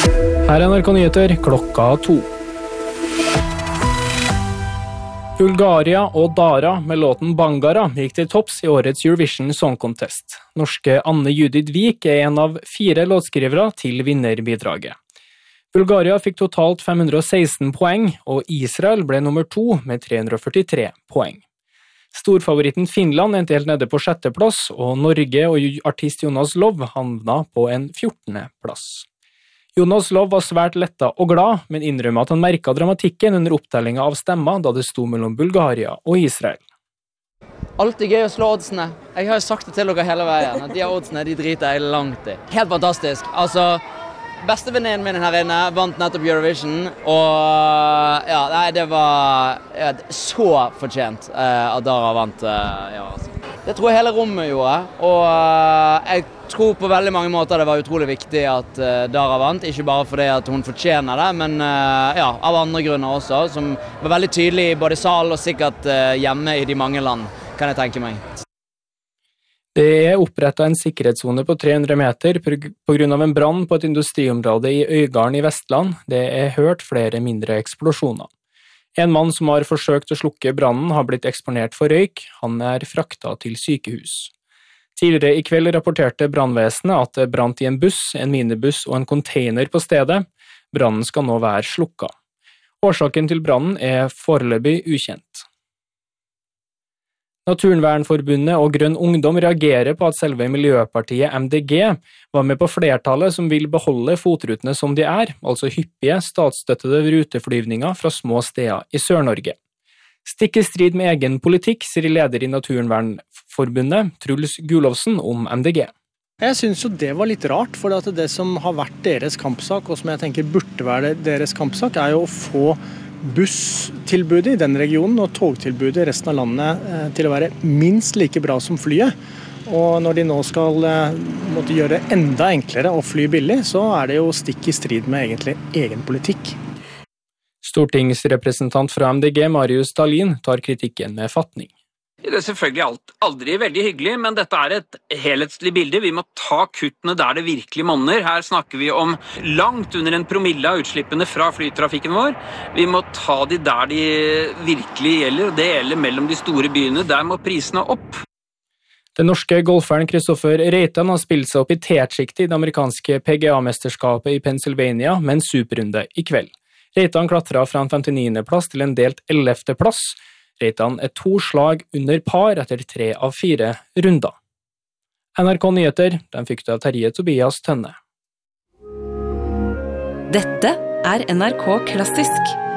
Her NRK Nyheter, klokka 2. Bulgaria og Dara med låten Bangara gikk til topps i årets Eurovision Song Contest. Norske Anne Judith Vik en av 4 låtskrivere til vinnerbidraget. Bulgaria fikk totalt 516 poeng, og Israel ble nummer 2 med 343 poeng. Storfavoritten Finland endte helt nede på 6. plass, og Norge og artist Jonas Love havna på en 14. plass. Jonas Love var svært letta og glad, men innrømmer at han merket dramatikken under opptellingen av stemmer da det sto mellom Bulgaria og Israel. Alltid gøy å slå oddsene. Jeg har jo sagt det til dere hele veien, at de oddsene de driter jeg langt i. Helt fantastisk. Altså, bestevenninnen min her inne vant nettopp Eurovision, og ja, nei, det var så fortjent at Dara vant. Ja, altså. Det tror jeg hele rommet gjorde, og jeg tror på veldig mange måter det var utrolig viktig at Dara vant, ikke bare fordi at hun fortjener det, men ja, av andre grunner også, som var veldig tydelig i både sal og sikkert hjemme i de mange land, kan jeg tenke meg. Det opprettet en sikkerhetszone på 300 meter på grunn av en brann på et industriområde i Øygarden i Vestland. Det hørt flere mindre eksplosjoner. En mann som har forsøkt å slukke brannen har blitt eksponert for røyk. Han fraktet til sykehus. Tidligere i kveld rapporterte brannvesenet at det brant i en buss, en minibuss og en container på stedet. Brannen skal nå være slukket. Årsaken til brannen foreløpig ukjent. Naturvernforbundet og Grønn Ungdom reagerer på at selve miljøpartiet MDG var med på flertallet som vil beholde fotrutene som de altså hyppige statsstøttede ruteflyvninger fra små steder i Sør-Norge. Stikk i strid med egen politikk, sier leder i Naturvernforbundet, Truls Gulovsen, om MDG. Jeg synes jo det var litt rart, for det som har vært deres kampsak, og som jeg tenker burde være deres kampsak, jo å få busstilbudet i den regionen og togtilbudet i resten av landet til å være minst like bra som flyet. Og når de nå skal måtte gjøre det enda enklere å fly billig, så det jo stikk i strid med egentlig egen politikk. Stortingsrepresentant fra MDG, Marius Dahlin, tar kritikken med fatning. Det selvfølgelig aldri veldig hyggelig, men dette et helhetslig bilde. Vi må ta kuttene der det virkelig monner. Her snakker vi om langt under 1 promille av utslippene fra flytrafikken vår. Vi må ta de der de virkelig gjelder, og det gjelder mellom de store byene. Der må prisene opp. Den norske golferen Kristoffer Reitan har spilt seg opp i T-sjiktet i det amerikanske PGA-mesterskapet i Pennsylvania med en superrunde i kveld. Reitan klatret fra en 59. plass til en delt 11. plass. Reitan 2 slag under par etter 3 av 4 runder. NRK Nyheter, den fikk du av Terje Tobias Tønne. Dette NRK Klassisk.